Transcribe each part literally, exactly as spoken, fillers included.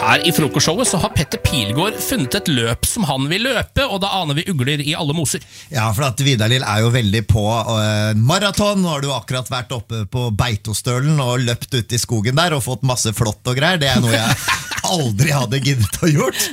Her i frokostshowet så har Petter Pilgaard funnet et løp som han vil løpe, og da aner vi ugler i alle moser. Ja, for at Vidar-Lill er jo veldig på uh, maraton. Nå har du akkurat vært oppe på Beitostølen og løpt ut i skogen der og fått masse flott og greier. Det er noe jeg aldri hadde giddet å gjort.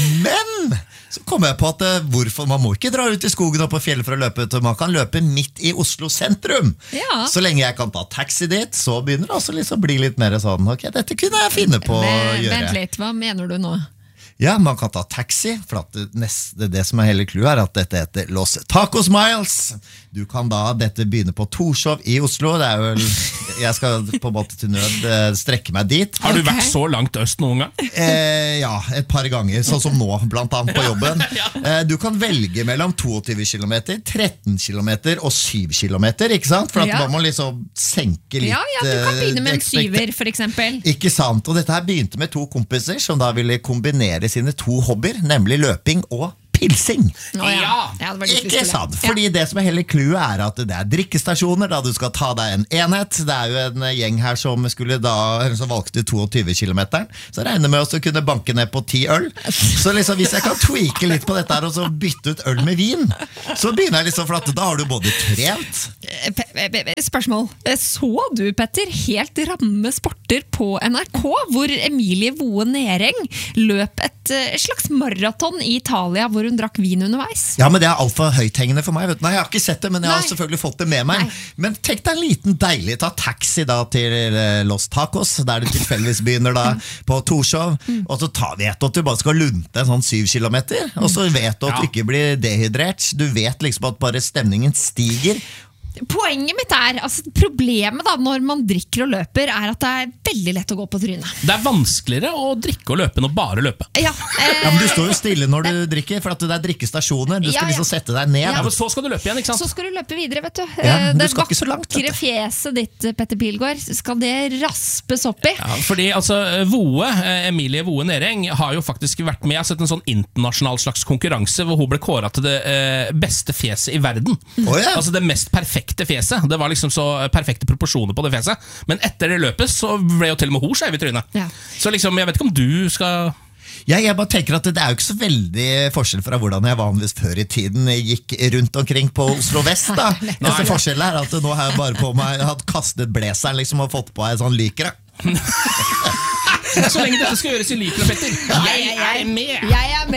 Men så kom jeg på at uh, hvorfor man må ikke dra ut i skogen og på fjellet for å løpe ut. Man kan løpe midt i Oslo sentrum. Ja. Så lenge jeg kan ta taxi dit, så begynner det også liksom å bli litt mer sånn, ok, dette kunne jeg finne på å gjøre. Vent litt, hva mener du nå? Ja, man kan ta taxi, for at det, neste, det som er hele clouet er at dette heter Los Tacos Miles. Du kan da, dette begynne på Torshov i Oslo, det er vel, jeg skal på en måte til nød eh, strekke meg dit. Har du Ok. vært så langt øst noen gang? Eh, ja, et par ganger, sånn som nå, blant annet på jobben. Eh, du kan velge mellom tjueto kilometer, tretten kilometer og syv kilometer, ikke sant? For at Ja. man må liksom senke litt. Ja, ja, du kan begynne med eh, en expect- syver, for eksempel. Ikke sant, og dette her begynte med to kompiser som da ville kombinere sine to hobbyer, nemlig løping og pilsing. Å, ja. Ja. Ja, det var litt Ikke lyst til det. sant, fordi det som er hele clouet er at det er drikkestasjoner da du skal ta deg en enhet. Det er jo en gjeng her som skulle da, som valgte tjueto kilometer, så regner med oss å kunne banke ned på ti øl. Så liksom hvis jeg kan tweake litt på dette her og så bytte ut øl med vin, så begynner jeg liksom, for at da har du både trent. Eh, pe- pe- pe- Spørsmål. Eh, Så du, Petter, helt ramme sporter på N R K, hvor Emilie Voe Nereng løp et eh, slags maraton i Italia, hvor hun drakk vin underveis? Ja, men det er alt for høythengende for meg, vet du. Nei, jeg har ikke sett det, men jeg har Nei. selvfølgelig fått det med meg. Nei. Men tenk deg en liten deilig, ta taxi da til eh, Los Tacos, der du tilfeldigvis begynner da på Torshov, og så tar vi et at du bare skal lunte en sånn syv kilometer, og så vet du at du Ja. ikke blir dehydrert. Du vet liksom at bare stemningen stiger. Poenget mitt er, altså problemet da når man drikker og løper, er at det er veldig lett å gå på trynet. Det er vanskeligere å drikke og løpe enn å bare løpe. Ja, eh, Ja, men du står jo stille når du drikker, for at det er drikkestasjoner. Du skal Ja, ja. liksom sette deg ned. Ja, men så skal du løpe igjen, ikke Så sant? skal du løpe videre, vet du. Ja, Eh, men du det skal ikke så langt, vet vakre du. fjeset ditt, Petter Pilgaard, skal det raspes opp i? Ja, fordi altså, Voe, eh, Emilie Voe Nereng har jo faktisk vært med. Jeg har sett en sånn internasjonal slags konkurranse hvor hun ble kåret til det eh, beste fjeset i verden. Å, ja. Altså det mest perfekte fjeset. Det var liksom så perfekte proporsjoner på det fjeset. Men etter det løpet så ble jo til og med hun skjev i trynet. Ja. Så liksom, jeg vet ikke om du skal... Jeg, jeg bare tenker at det er jo ikke så veldig forskjell fra hvordan jeg vanligvis før i tiden gikk rundt omkring på Oslo Vest da. Eneste forskjell er at nå har jeg bare på meg, jeg hadde kastet blazeren liksom og fått på en sånn lykra. Så lenge dette skal gjøres i lyker, Petter. Jeg er med! Jeg er med!